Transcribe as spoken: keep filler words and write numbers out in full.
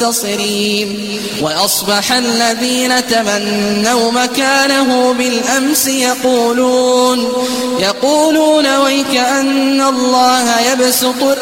منتصرين. وأصبح الذين تمنوا مكانه بالأمس يقولون يقولون ويك أن الله يبسط